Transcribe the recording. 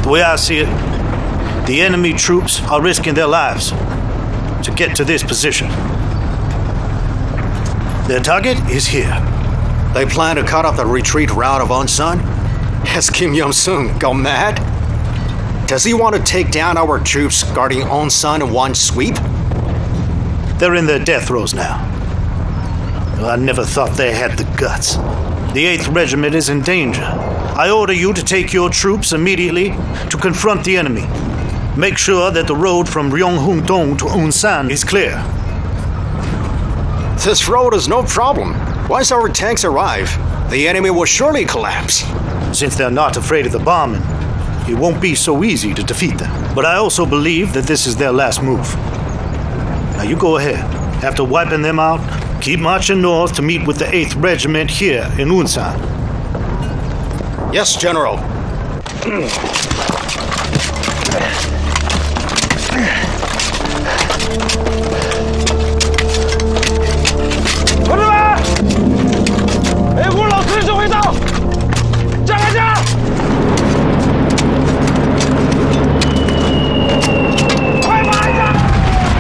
The way I see it, the enemy troops are risking their lives to get to this position. Their target is here. They plan to cut off the retreat route of Onsan? Has Kim Jong-sung gone mad? Does he want to take down our troops guarding Onsan in one sweep? They're in their death throes now. Well, I never thought they had the guts. The 8th Regiment is in danger. I order you to take your troops immediately to confront the enemy. Make sure that the road from Ryonghung-dong to Unsan is clear. This road is no problem. Once our tanks arrive, the enemy will surely collapse. Since they're not afraid of the bombing, it won't be so easy to defeat them. But I also believe that this is their last move. Now you go ahead. After wiping them out, keep marching north to meet with the 8th Regiment here in Unsan. Yes, General.